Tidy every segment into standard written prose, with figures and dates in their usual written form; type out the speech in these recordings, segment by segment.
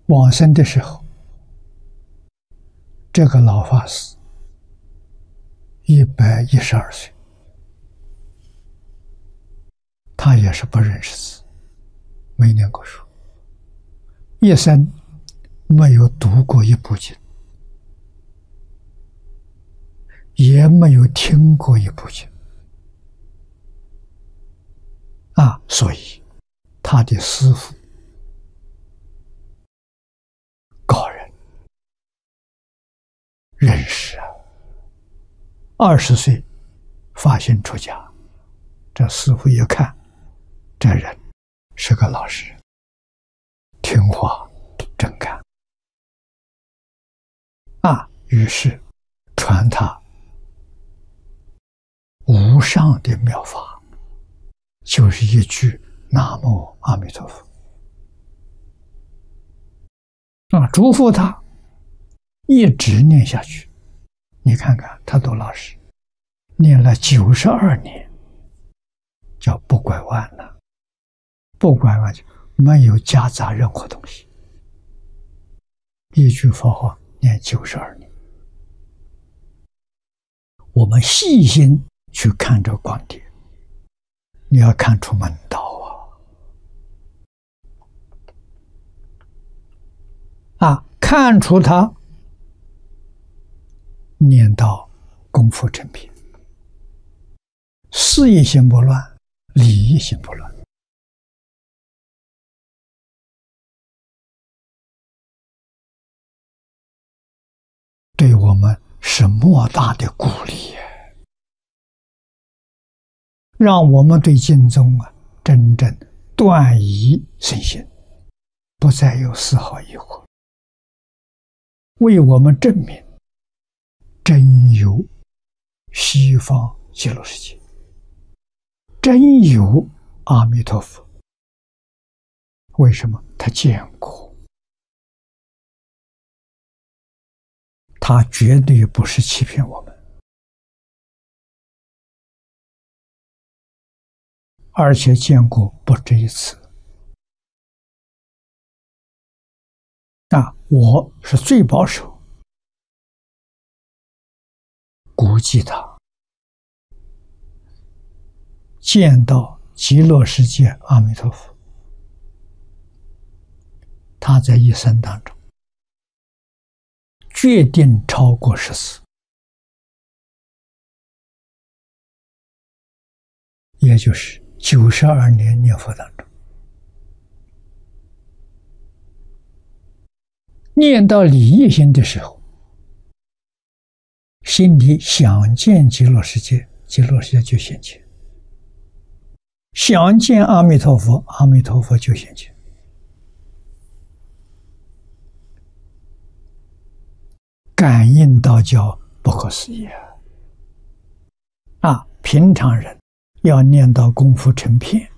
往生的时候，这个老法师112岁，他也是不认识字，没念过书，一生没有读过一部经，也没有听过一部经所以他的师父高人认识20岁发心出家，这师父一看，这人是个老实人，听话真干于是传他无上的妙法，就是一句南无阿弥陀佛嘱咐他一直念下去。你看看他多老实，念了92年，叫不拐弯了，不拐弯就没有夹杂任何东西，一句佛号念92年。我们细心去看这光碟，你要看出门道看出他念到功夫成品，事业心不乱，理业心不乱。对我们是莫大的鼓励，让我们对经宗真正断疑生信，不再有丝毫疑惑，为我们证明真有西方极乐世界，真有阿弥陀佛。为什么？他见过，他绝对不是欺骗我们，而且见过不止一次。我是最保守，估计他见到极乐世界阿弥陀佛，他在一生当中决定超过10次，也就是92年念佛当中，念到理业心的时候，心里想见极乐世界，极乐世界就现前；想见阿弥陀佛，阿弥陀佛就现前。感应到叫不可思议平常人要念到功夫成片，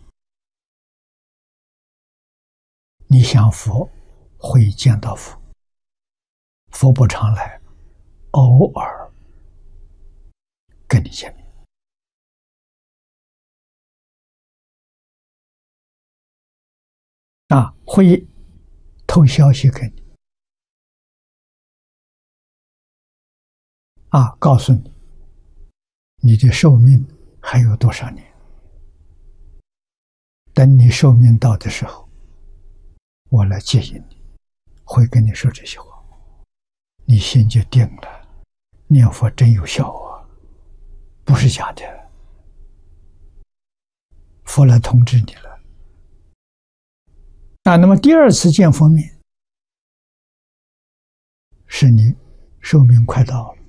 你想佛会见到佛，佛不常来，偶尔跟你见面会透消息给你告诉你你的寿命还有多少年，等你寿命到的时候，我来接引你，会跟你说这些话，你心就定了，念佛真有效不是假的，佛来通知你了那么第2次见佛面，是你寿命快到了，